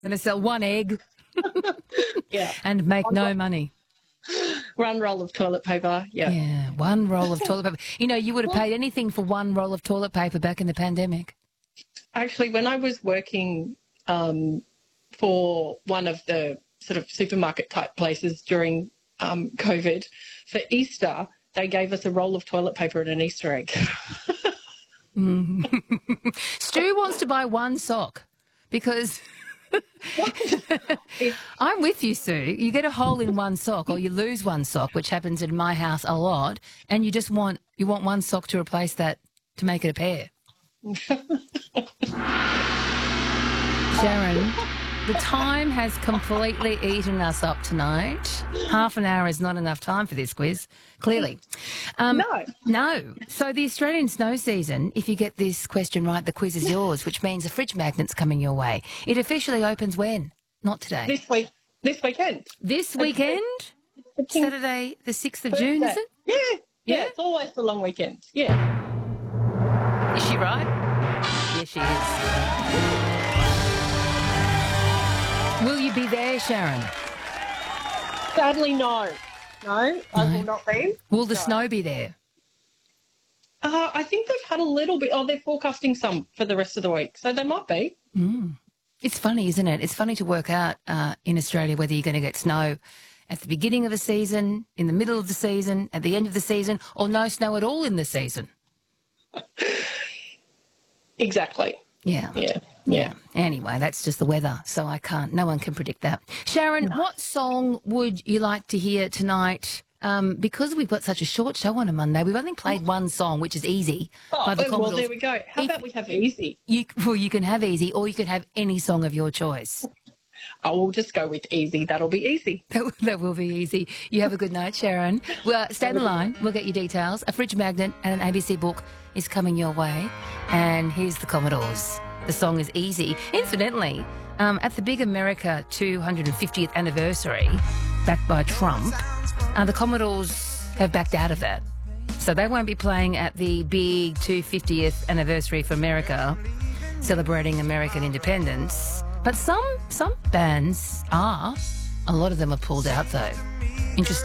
Going to sell one egg Yeah. and make no money. One roll of toilet paper. Yeah. Yeah, one roll of toilet paper. You know, you would have paid anything for one roll of toilet paper back in the pandemic. Actually, when I was working for one of the sort of supermarket type places during COVID, for Easter, they gave us a roll of toilet paper and an Easter egg. Stu wants to buy one sock because I'm with you, Sue. You get a hole in one sock or you lose one sock, which happens in my house a lot, and you just want one sock to replace that to make it a pair. Sharon, the time has completely eaten us up tonight. Half an hour is not enough time for this quiz, clearly. No. So the Australian snow season, if you get this question right, the quiz is yours, which means a fridge magnet's coming your way. It officially opens when? Not today. This weekend. This weekend? Saturday the 6th of June, is it? Yeah, it's always the long weekend. Yeah. Is she right? Yes, she is. Will you be there, Sharon? Sadly, no. No, I will not be. Will the snow be there? I think they've had a little bit. Oh, they're forecasting some for the rest of the week, so they might be. It's funny, isn't it? It's funny to work out in Australia whether you're going to get snow at the beginning of the season, in the middle of the season, at the end of the season, or no snow at all in the season. Exactly. Yeah. Anyway, that's just the weather, so no one can predict that. Sharon, what song would you like to hear tonight? Because we've got such a short show on a Monday, we've only played one song, which is Easy by the Commodores. Well, there we go. How about we have Easy? You can have Easy, or you can have any song of your choice. I will just go with Easy. That'll be easy. That will be easy. You have a good night, Sharon. Well, stay on the line. We'll get your details. A fridge magnet and an ABC book is coming your way. And here's the Commodores. The song is Easy. Incidentally, at the Big America 250th anniversary, backed by Trump, the Commodores have backed out of that. So they won't be playing at the big 250th anniversary for America, celebrating American independence. But some bands are. A lot of them are pulled out, though. Interesting.